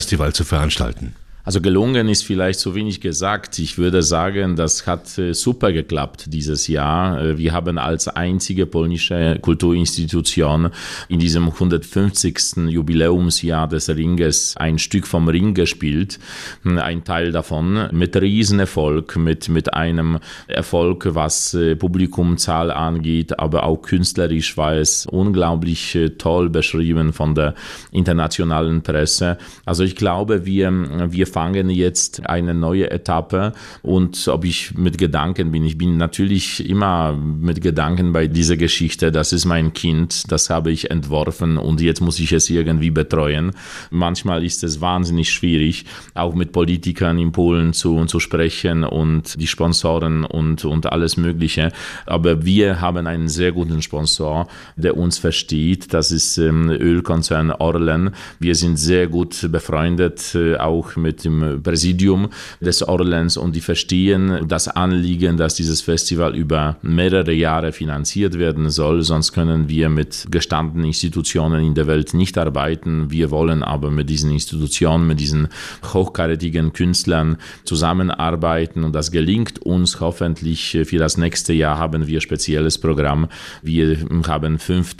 Festival zu veranstalten? Also gelungen ist vielleicht zu wenig gesagt. Ich würde sagen, das hat super geklappt dieses Jahr. Wir haben als einzige polnische Kulturinstitution in diesem 150. Jubiläumsjahr des Ringes ein Stück vom Ring gespielt. Ein Teil davon mit Riesenerfolg, mit einem Erfolg, was Publikumzahl angeht, aber auch künstlerisch war es unglaublich toll beschrieben von der internationalen Presse. Also ich glaube, wir fangen jetzt eine neue Etappe und ob ich mit Gedanken bin, ich bin natürlich immer mit Gedanken bei dieser Geschichte, das ist mein Kind, das habe ich entworfen und jetzt muss ich es irgendwie betreuen. Manchmal ist es wahnsinnig schwierig, auch mit Politikern in Polen zu sprechen und die Sponsoren und alles Mögliche, aber wir haben einen sehr guten Sponsor, der uns versteht, das ist Ölkonzern Orlen. Wir sind sehr gut befreundet, auch mit dem Präsidium des Orlens und die verstehen das Anliegen, dass dieses Festival über mehrere Jahre finanziert werden soll, sonst können wir mit gestandenen Institutionen in der Welt nicht arbeiten. Wir wollen aber mit diesen Institutionen, mit diesen hochkarätigen Künstlern zusammenarbeiten und das gelingt uns hoffentlich. Für das nächste Jahr haben wir ein spezielles Programm. Wir haben 5.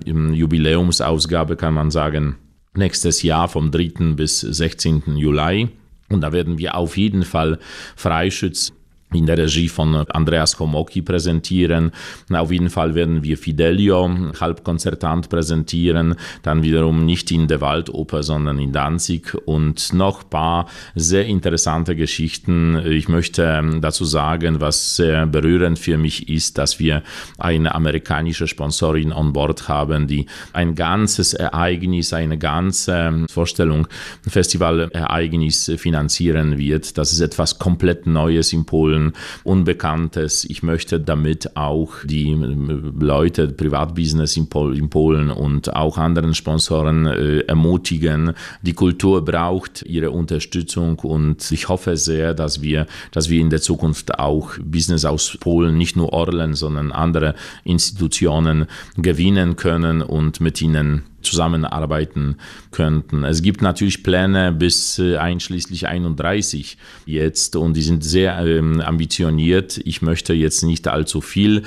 Jubiläumsausgabe, kann man sagen, nächstes Jahr vom 3. bis 16. Juli. Und da werden wir auf jeden Fall Freischütz in der Regie von Andreas Homoki präsentieren. Auf jeden Fall werden wir Fidelio halbkonzertant präsentieren, dann wiederum nicht in der Waldoper, sondern in Danzig und noch ein paar sehr interessante Geschichten. Ich möchte dazu sagen, was sehr berührend für mich ist, dass wir eine amerikanische Sponsorin on Board haben, die ein ganzes Ereignis, eine ganze Vorstellung, Festivalereignis finanzieren wird. Das ist etwas komplett Neues in Polen, Unbekanntes. Ich möchte damit auch die Leute, Privatbusiness in Polen und auch anderen Sponsoren ermutigen. Die Kultur braucht ihre Unterstützung und ich hoffe sehr, dass wir in der Zukunft auch Business aus Polen, nicht nur Orlen, sondern andere Institutionen gewinnen können und mit ihnen zusammenarbeiten könnten. Es gibt natürlich Pläne bis einschließlich 31 jetzt und die sind sehr ambitioniert. Ich möchte jetzt nicht allzu viel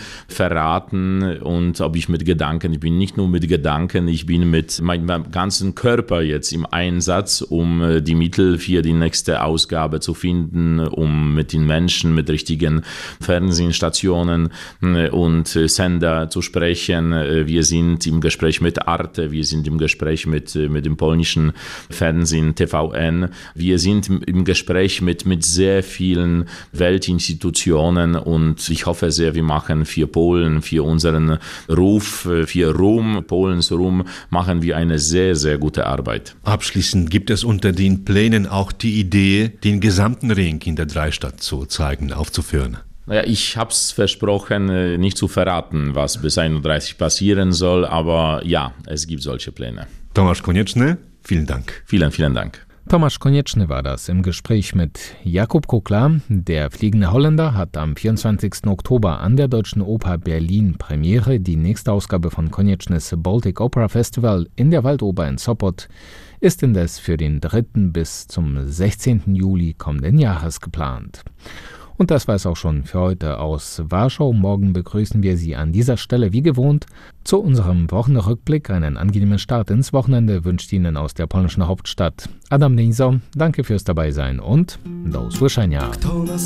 verraten und ob ich mit Gedanken, ich bin nicht nur mit Gedanken, ich bin mit meinem ganzen Körper jetzt im Einsatz, um die Mittel für die nächste Ausgabe zu finden, um mit den Menschen, mit richtigen Fernsehstationen und Sender zu sprechen. Wir sind im Gespräch mit Arte, wir sind im Gespräch mit dem polnischen Fernsehen TVN. Wir sind im Gespräch mit sehr vielen Weltinstitutionen und ich hoffe sehr, wir machen für Polen, für unseren Ruf, für Ruhm, Polens Ruhm, machen wir eine sehr, sehr gute Arbeit. Abschließend gibt es unter den Plänen auch die Idee, den gesamten Ring in der Dreistadt zu zeigen, aufzuführen. Naja, ich habe es versprochen, nicht zu verraten, was bis 31 passieren soll, aber ja, es gibt solche Pläne. Tomasz Konieczny, vielen Dank. Vielen, vielen Dank. Tomasz Konieczny war das im Gespräch mit Jakub Kukla. Der Fliegende Holländer hat am 24. Oktober an der Deutschen Oper Berlin Premiere. Die nächste Ausgabe von Konieczny's Baltic Opera Festival in der Waldoper in Sopot ist indes für den 3. bis zum 16. Juli kommenden Jahres geplant. Und das war es auch schon für heute aus Warschau. Morgen begrüßen wir Sie an dieser Stelle wie gewohnt zu unserem Wochenrückblick. Einen angenehmen Start ins Wochenende wünscht Ihnen aus der polnischen Hauptstadt Adam Nizo. Danke fürs Dabeisein und do usłyszenia.